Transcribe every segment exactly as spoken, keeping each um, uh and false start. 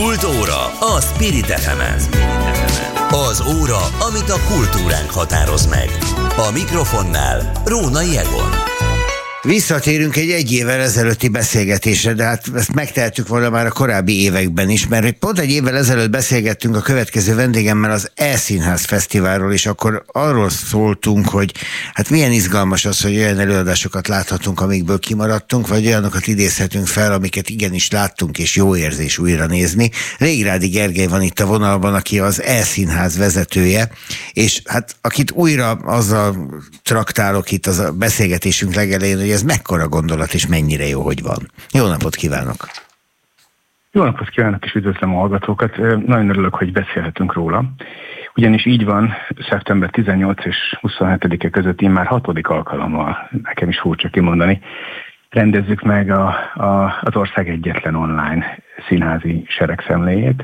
Kultúra a Spirit ef emen. Az óra, amit a kultúránk határoz meg. A mikrofonnál Rónai Egon. Visszatérünk egy egy évvel ezelőtti beszélgetésre, de hát ezt megtehettük volna már a korábbi években is, mert pont egy évvel ezelőtt beszélgettünk a következő vendégemmel az E-Színház Fesztiválról, és akkor arról szóltunk, hogy hát milyen izgalmas az, hogy olyan előadásokat láthatunk, amikből kimaradtunk, vagy olyanokat idézhetünk fel, amiket igenis láttunk, és jó érzés újra nézni. Régrádi Gergely van itt a vonalban, aki az E-Színház vezetője, és hát akit újra azzal traktálok itt az a beszélgetésünk legelején, hogy ez mekkora gondolat, és mennyire jó, hogy van. Jó napot kívánok! Jó napot kívánok, és üdvözlöm a hallgatókat. Nagyon örülök, hogy beszélhetünk róla. Ugyanis így van, szeptember tizennyolcadika és huszonhetedike között én már hatodik alkalommal, nekem is furcsa kimondani, rendezzük meg a, a, az ország egyetlen online színházi seregszemléjét,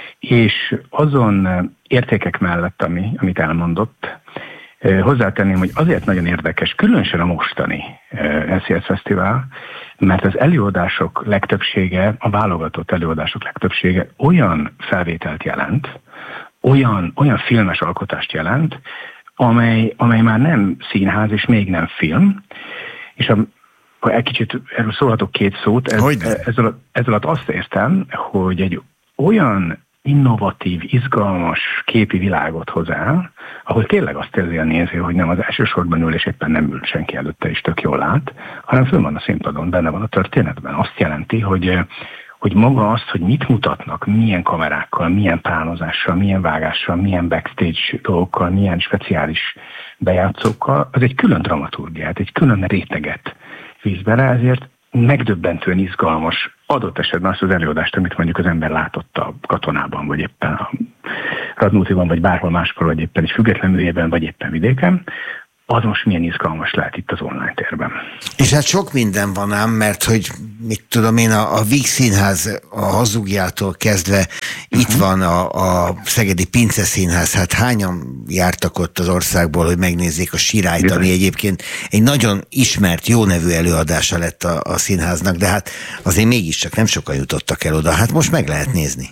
és azon értékek mellett, ami, amit elmondott, hozzátenném, hogy azért nagyon érdekes, különösen a mostani E szé es Fesztivál, mert az előadások legtöbbsége, a válogatott előadások legtöbbsége olyan felvételt jelent, olyan, olyan filmes alkotást jelent, amely, amely már nem színház és még nem film, és a, ha egy kicsit erről szólhatok két szót, ez, ez, alatt, ez alatt azt értem, hogy egy olyan innovatív, izgalmas képi világot hoz el, ahol tényleg azt érzi a néző, hogy nem az elsősorban ül, és éppen nem ül senki előtte, és tök jól lát, hanem föl van a színpadon, benne van a történetben. Azt jelenti, hogy, hogy maga azt, hogy mit mutatnak, milyen kamerákkal, milyen plánozással, milyen vágással, milyen backstage dolgokkal, milyen speciális bejátszókkal, az egy külön dramaturgiát, egy külön réteget víz bele, ezért megdöbbentően izgalmas, adott esetben azt az előadást, amit mondjuk az ember látott a Katonában, vagy éppen a Radnótiban, vagy bárhol máskor, vagy éppen egy független műjében, vagy éppen vidéken, az most milyen izgalmas lehet itt az online térben. És hát sok minden van ám, mert hogy mit tudom én, a, a Víg Színház a Hazugjától kezdve uh-huh. itt van a, a Szegedi Pince Színház, hát hányan jártak ott az országból, hogy megnézzék a Sirályt, Bizony. Ami egyébként egy nagyon ismert, jó nevű előadása lett a, a színháznak, de hát azért mégiscsak nem sokan jutottak el oda, hát most meg lehet nézni.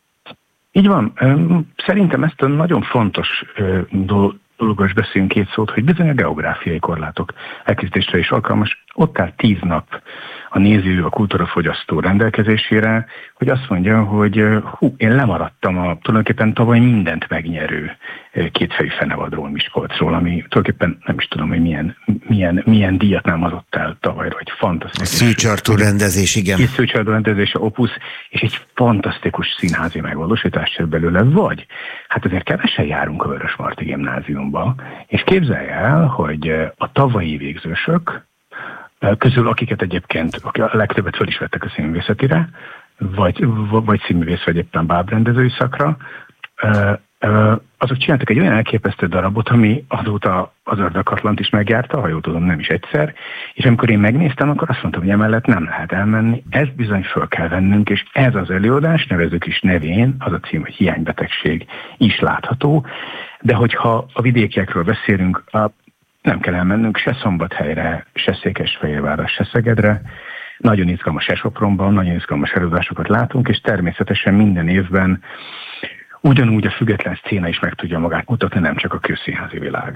Így van. Szerintem ezt a nagyon fontos dolgot dologról is beszéljünk két szót, hogy bizony a geográfiai korlátok elkészítésre is alkalmas. Ott áll tíz nap a néző, a kultúrafogyasztó rendelkezésére, hogy azt mondja, hogy hú, én lemaradtam a tulajdonképpen tavaly mindent megnyerő kétfejű fenevadról, Miskolcról, ami tulajdonképpen nem is tudom, hogy milyen, milyen, milyen díjat nem adott el tavalyra, hogy fantasztikus. A Szűcsartó rendezés, igen. A Szűcsartó rendezés, a Opus, és egy fantasztikus színházi megvalósítás belőle, vagy hát azért kevesen járunk a Vörösmarty Gimnáziumba, és képzelj el, hogy a tavalyi végzősök közül, akiket egyébként a legtöbbet föl is vettek a színművészetire, vagy, vagy színművész, vagy éppen bábrendezői szakra, azok csináltak egy olyan elképesztő darabot, ami azóta az Ördög is megjárta, ha jól tudom, nem is egyszer, és amikor én megnéztem, akkor azt mondtam, hogy emellett nem lehet elmenni, ezt bizony föl kell vennünk, és ez az előadás, nevezzük is nevén, az a cím, hogy Hiánybetegség is látható, de hogyha a vidékiekről beszélünk, a nem kell elmennünk se Szombathelyre, se Székesfehérvárra, se Szegedre. Nagyon izgalmas Sopronban, nagyon izgalmas előadásokat látunk, és természetesen minden évben ugyanúgy a független szcéna is meg tudja magát mutatni, nem csak a közszínházi világ.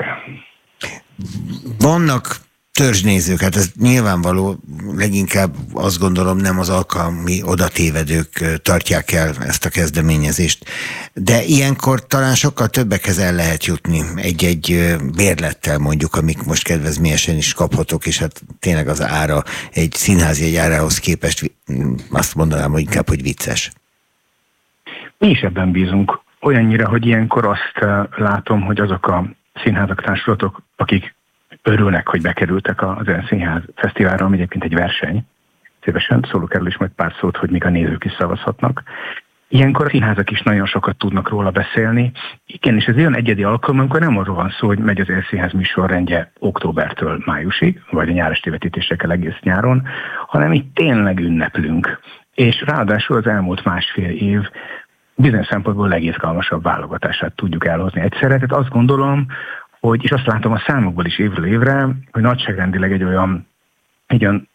Vannak törzsnézők, hát ez nyilvánvaló, leginkább azt gondolom nem az alkalmi odatévedők tartják el ezt a kezdeményezést. De ilyenkor talán sokkal többekhez el lehet jutni egy-egy bérlettel mondjuk, amik most kedvezményesen is kaphatok, és hát tényleg az ára egy színházi egy árához képest azt mondanám, hogy inkább, hogy vicces. Mi is ebben bízunk. Olyannyira, hogy ilyenkor azt látom, hogy azok a színházak, társulatok, akik örülnek, hogy bekerültek az E-Színház Fesztiválra, ami egyébként egy verseny. Szívesen szólok erről is majd pár szót, hogy még a nézők is szavazhatnak. Ilyenkor a színházak is nagyon sokat tudnak róla beszélni. Igen, és ez olyan egyedi alkalom, amikor nem arról van szó, hogy megy az E-Színház műsorrendje októbertől májusig, vagy a nyáresti vetítésekkel egész nyáron, hanem itt tényleg ünneplünk. És ráadásul az elmúlt másfél év bizonyos szempontból legizgalmasabb válogatását tudjuk elhozni egyszerre. Tehát azt gondolom, hogy, és azt látom a számokból is évről évre, hogy nagyságrendileg egy olyan, egy olyan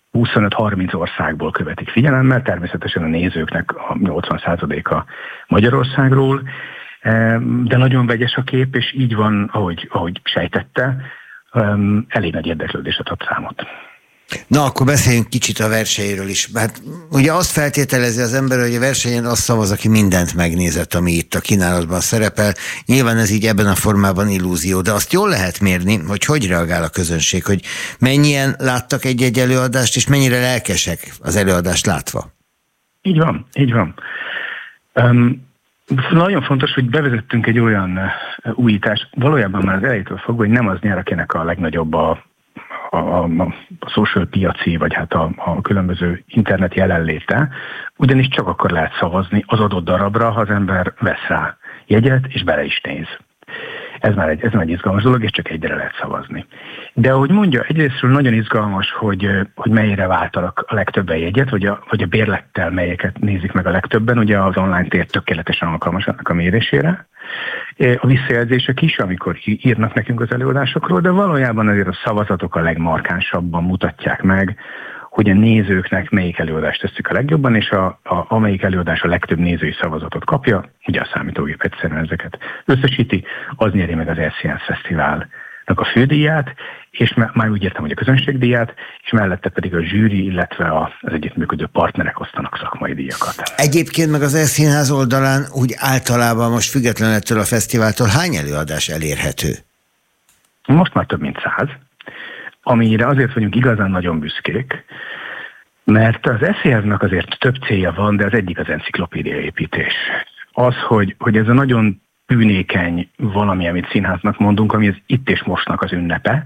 huszonöt-harminc országból követik figyelemmel, természetesen a nézőknek a nyolcvan százaléka Magyarországról, de nagyon vegyes a kép, és így van, ahogy, ahogy sejtette, elég nagy érdeklődésre ad számot. Na, akkor beszéljünk kicsit a versenyről is. Hát ugye azt feltételezi az ember, hogy a versenyen azt szavaz, aki mindent megnézett, ami itt a kínálatban szerepel. Nyilván ez így ebben a formában illúzió, de azt jól lehet mérni, hogy hogy reagál a közönség, hogy mennyien láttak egy-egy előadást, és mennyire lelkesek az előadást látva. Így van, így van. Um, Nagyon fontos, hogy bevezettünk egy olyan újítást, valójában már az elejétől fogva, hogy nem az nyer, akinek a legnagyobb a, a, a, a social piaci, vagy hát a, a különböző internet jelenléte, ugyanis csak akkor lehet szavazni az adott darabra, ha az ember vesz rá jegyet, és bele is néz. Ez már egy, ez már egy izgalmas dolog, és csak egyre lehet szavazni. De ahogy mondja, egyrésztről nagyon izgalmas, hogy, hogy melyre váltanak a legtöbben jegyet, vagy a, vagy a bérlettel melyeket nézik meg a legtöbben. Ugye az online tér tökéletesen alkalmas annak a mérésére. A visszajelzések is, amikor írnak nekünk az előadásokról, de valójában azért a szavazatok a legmarkánsabban mutatják meg, hogy a nézőknek melyik előadást teszik a legjobban, és a, a, amelyik előadás a legtöbb nézői szavazatot kapja, ugye a számítógép egyszerűen ezeket összesíti, az nyeri meg az er cé en Fesztiválnak a fődíját, és már úgy értem, hogy a közönségdíját, és mellette pedig a zsűri, illetve az együttműködő partnerek osztanak szakmai díjakat. Egyébként meg az E-színház oldalán úgy általában most függetlenül ettől a fesztiváltól hány előadás elérhető? Most már több mint száz. Amire azért vagyunk igazán nagyon büszkék, mert az es zé é-nak azért több célja van, de az egyik az enciklopédia építés. Az, hogy, hogy ez a nagyon bűnékeny valami, amit színháznak mondunk, ami az itt és mostnak az ünnepe,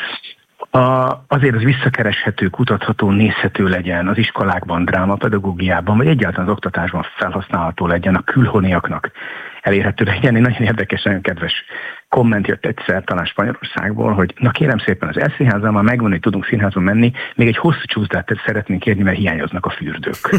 a, azért az visszakereshető, kutatható, nézhető legyen az iskolákban, drámapedagógiában, vagy egyáltalán az oktatásban felhasználható legyen, a külhoniaknak elérhető legyen. Egy nagyon érdekes, nagyon kedves komment jött egyszer talán Spanyolországból, hogy na kérem szépen, az E-színházzal már megvan, hogy tudunk színházban menni, még egy hosszú csúszdát szeretnénk kérni, mert hiányoznak a fürdők.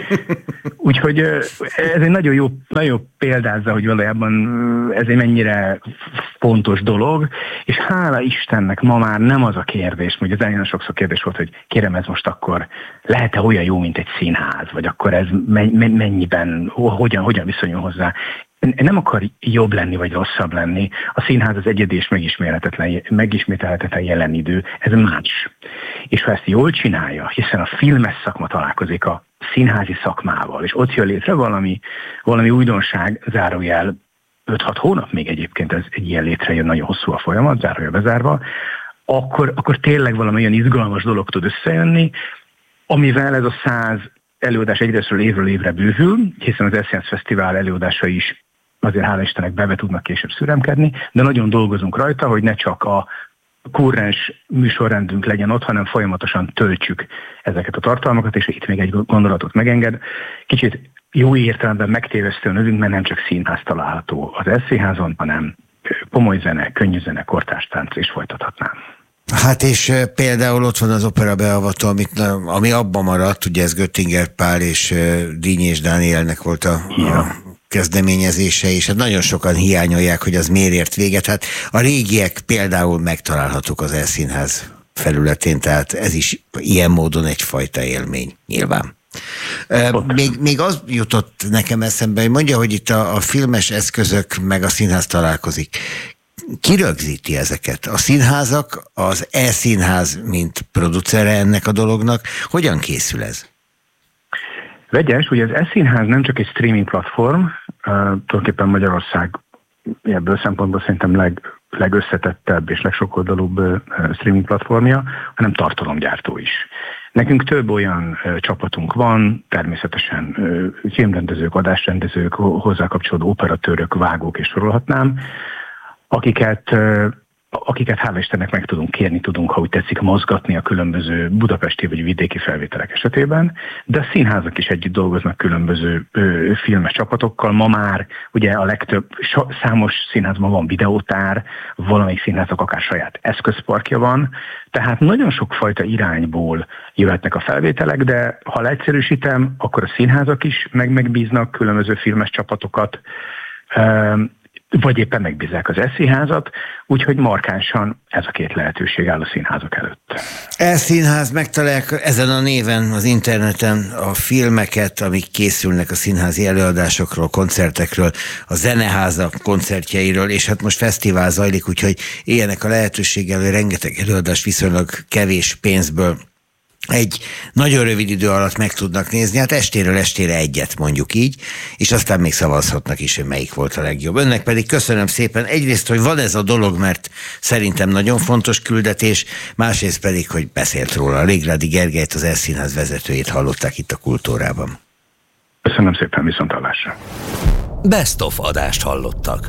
Úgyhogy ez egy nagyon jó, nagyon jó példázza, hogy valójában ez egy mennyire fontos dolog, és hála Istennek ma már nem az a kérdés, hogy az elején sokszor kérdés volt, hogy kérem, ez most akkor lehet-e olyan jó, mint egy színház, vagy akkor ez mennyiben, hogyan, hogyan viszonyul hozzá. Nem akar jobb lenni, vagy rosszabb lenni. A színház az egyedi és megismételhetetlen jelen idő, ez más. És ha ezt jól csinálja, hiszen a filmes szakma találkozik a színházi szakmával, és ott jön létre valami, valami újdonság, zárójel öt-hat hónap még egyébként ez egy ilyen létrejön, nagyon hosszú a folyamat, zárójel bezárva, akkor, akkor tényleg valami olyan izgalmas dolog tud összejönni, amivel ez a száz előadás egyrésztről évről évre bővül, hiszen az E-színház Fesztivál előadása is azért hála Istennek bebe tudnak később szüremkedni, de nagyon dolgozunk rajta, hogy ne csak a kurrens műsorrendünk legyen ott, hanem folyamatosan töltsük ezeket a tartalmakat, és itt még egy gondolatot megenged. Kicsit jó értelemben megtévesztően övünk, mert nem csak színház található az E-színházon, hanem komoly zene, könnyű zene, kortárs tánc, és folytathatnám. Hát és például ott van az opera beavató, amit, ami abban maradt, ugye ez Göttinger Pál és Dínyés Dánielnek volt a, a kezdeményezése, és hát nagyon sokan hiányolják, hogy az miért ért véget. Hát a régiek például megtalálhatók az E-színház felületén, tehát ez is ilyen módon egyfajta élmény, nyilván. Még, még az jutott nekem eszembe, hogy mondja, hogy itt a, a filmes eszközök meg a színház találkozik. Ki rögzíti ezeket? A színházak, az E-színház, mint producere ennek a dolognak, hogyan készül ez? Vegyes, ugye az E-színház nem csak egy streaming platform, uh, tulajdonképpen Magyarország ebből szempontból szerintem leg, legösszetettebb és legsokoldalúbb uh, streaming platformja, hanem tartalomgyártó is. Nekünk több olyan uh, csapatunk van, természetesen uh, filmrendezők, adásrendezők, hozzá kapcsolódó operatőrök, vágók és sorolhatnám, akiket, akiket hála Istennek meg tudunk kérni, tudunk, ha úgy tetszik, mozgatni a különböző budapesti vagy vidéki felvételek esetében, de a színházak is együtt dolgoznak különböző ö, filmes csapatokkal. Ma már ugye a legtöbb, so, számos színházban van videótár, valamelyik színházak akár saját eszközparkja van, tehát nagyon sokfajta irányból jöhetnek a felvételek, de ha leegyszerűsítem, akkor a színházak is meg megbíznak különböző filmes csapatokat, vagy éppen megbízzák az E-színházat, úgyhogy markánsan ez a két lehetőség áll a színházak előtt. E-színház, megtalálják ezen a néven az interneten a filmeket, amik készülnek a színházi előadásokról, koncertekről, a Zeneháza koncertjeiről, és hát most fesztivál zajlik, úgyhogy éljenek a lehetőséggel, hogy rengeteg előadás viszonylag kevés pénzből egy nagyon rövid idő alatt meg tudnak nézni, hát estéről estére egyet, mondjuk így, és aztán még szavazhatnak is, hogy melyik volt a legjobb. Önnek pedig köszönöm szépen egyrészt, hogy van ez a dolog, mert szerintem nagyon fontos küldetés, másrészt pedig, hogy beszélt róla. Légrádi Gergelyt, az E-színház vezetőjét hallották itt a Kultúrában. Köszönöm szépen, viszonthallásra. Best of adást hallottak.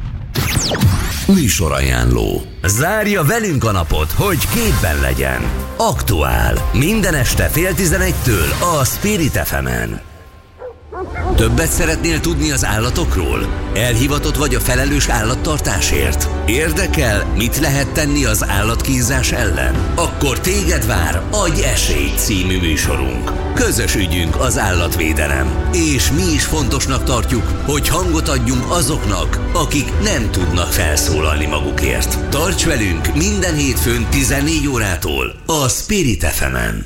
Műsorajánló. Zárja velünk a napot, hogy képben legyen. Aktuál. Minden este fél tizenegytől a Spirit ef emen. Többet szeretnél tudni az állatokról? Elhivatott vagy a felelős állattartásért? Érdekel, mit lehet tenni az állatkínzás ellen? Akkor téged vár Adj esélyt című műsorunk. Közös ügyünk az állatvédelem, és mi is fontosnak tartjuk, hogy hangot adjunk azoknak, akik nem tudnak felszólalni magukért. Tarts velünk minden hétfőn tizennégy órától a Spirit ef emen.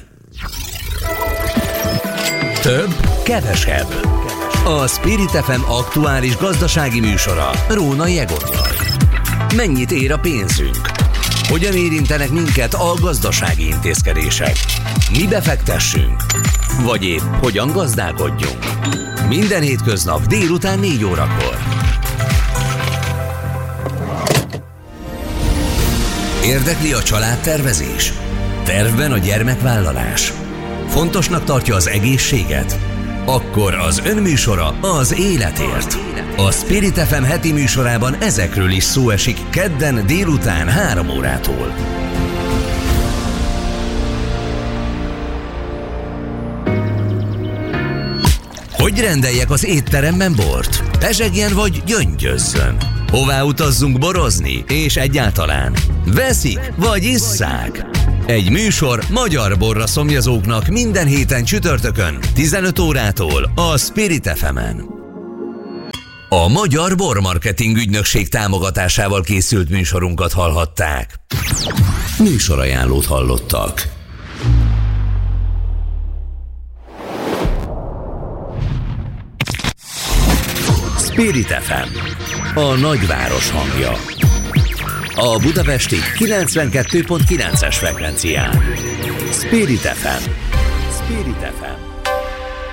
Több, kevesebb. A Spirit ef em aktuális gazdasági műsora Rónai Egottal. Mennyit ér a pénzünk? Hogyan érintenek minket a gazdasági intézkedések? Mi befektessünk? Vagy épp hogyan gazdálkodjunk? Minden hétköznap délután négy órakor. Érdekli a családtervezés? Tervben a gyermekvállalás? Fontosnak tartja az egészséget? Akkor az önműsora az életért. A Spirit ef em heti műsorában ezekről is szó esik kedden délután három órától. Hogy rendeljek az étteremben bort? Pezsegjen vagy gyöngyözzön? Hová utazzunk borozni? És egyáltalán veszik vagy isszák? Egy műsor magyar borra szomjazóknak minden héten csütörtökön tizenöt órától a Spirit ef emen. A Magyar Bormarketing Ügynökség támogatásával készült műsorunkat hallhatták. Műsorajánlót hallottak. Spirit ef em, a nagyváros hangja. A budapesti kilencvenkettő pont kilences frekvencián. Spirit ef em. Spirit ef em.